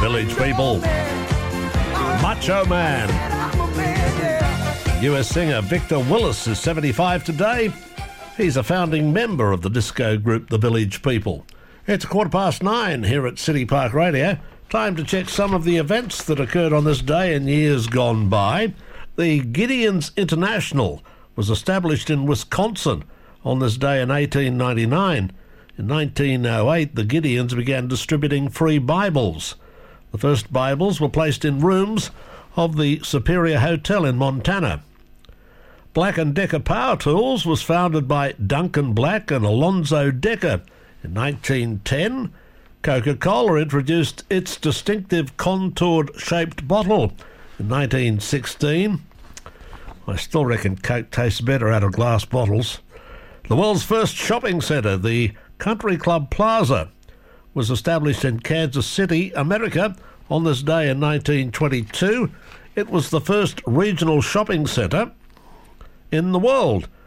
Village People. Macho Man. US singer Victor Willis is 75 today. He's a founding member of the disco group The Village People. It's 9:15 here at City Park Radio. Time to check some of the events that occurred on this day in years gone by. The Gideon's International was established in Wisconsin on this day in 1899. In 1908, the Gideons began distributing free Bibles. The first Bibles were placed in rooms of the Superior Hotel in Montana. Black & Decker Power Tools was founded by Duncan Black and Alonzo Decker. In 1910, Coca-Cola introduced its distinctive contoured-shaped bottle. In 1916, I still reckon Coke tastes better out of glass bottles. The world's first shopping centre, the Country Club Plaza, was established in Kansas City, America, on this day in 1922. It was the first regional shopping centre in the world.